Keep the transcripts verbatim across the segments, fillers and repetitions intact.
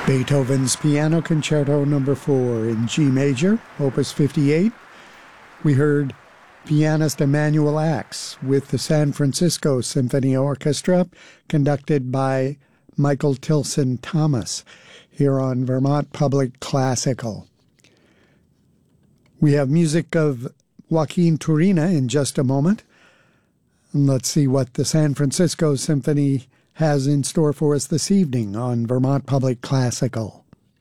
Beethoven's Piano Concerto Number four in G major, Opus fifty-eight. We heard pianist Emanuel Ax with the San Francisco Symphony Orchestra, conducted by Michael Tilson Thomas, here on Vermont Public Classical. We have music of Joaquin Turina in just a moment. And let's see what the San Francisco Symphony has in store for us this evening on Vermont Public Classical.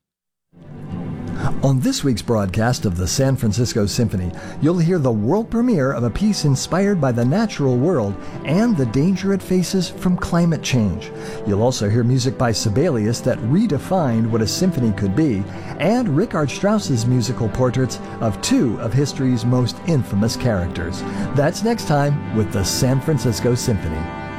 On this week's broadcast of the San Francisco Symphony, you'll hear the world premiere of a piece inspired by the natural world and the danger it faces from climate change. You'll also hear music by Sibelius that redefined what a symphony could be, and Richard Strauss's musical portraits of two of history's most infamous characters. That's next time with the San Francisco Symphony.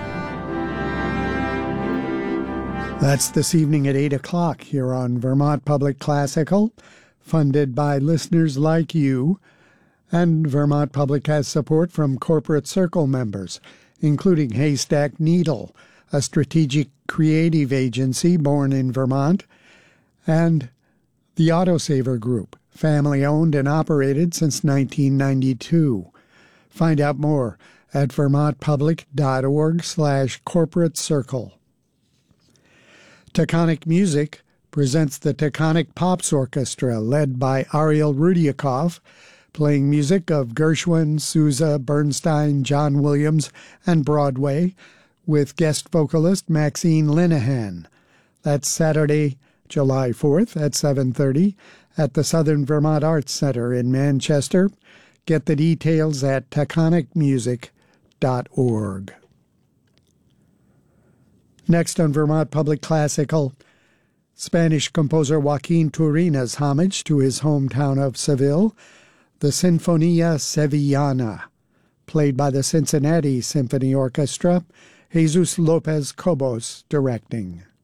That's this evening at eight o'clock here on Vermont Public Classical, funded by listeners like you, and Vermont Public has support from Corporate Circle members, including Haystack Needle, a strategic creative agency born in Vermont, and the Autosaver Group, family-owned and operated since nineteen ninety-two. Find out more at vermontpublic.org slash corporate circle. Taconic Music presents the Taconic Pops Orchestra, led by Ariel Rudiakov, playing music of Gershwin, Sousa, Bernstein, John Williams, and Broadway, with guest vocalist Maxine Linehan. That's Saturday, July fourth at seven thirty at the Southern Vermont Arts Center in Manchester. Get the details at taconic music dot org. Next on Vermont Public Classical, Spanish composer Joaquin Turina's homage to his hometown of Seville, the Sinfonía Sevillana, played by the Cincinnati Symphony Orchestra, Jesus Lopez Cobos directing.